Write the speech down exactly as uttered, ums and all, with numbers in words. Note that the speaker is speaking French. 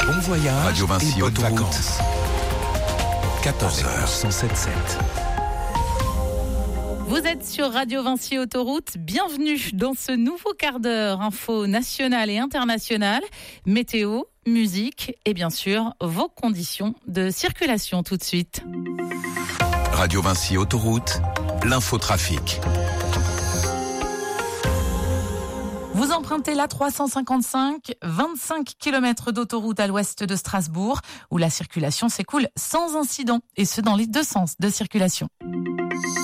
Bon voyage. Radio Vinci et bonnes Autoroute. vacances. quatorze heures, cent sept virgule sept. Vous êtes sur Radio Vinci Autoroute, bienvenue dans ce nouveau quart d'heure info nationale et internationale, météo, musique et bien sûr vos conditions de circulation tout de suite. Radio Vinci Autoroute, l'infotrafic. Vous empruntez l'A trois cent cinquante-cinq, vingt-cinq kilomètres d'autoroute à l'ouest de Strasbourg, où la circulation s'écoule sans incident, et ce dans les deux sens de circulation.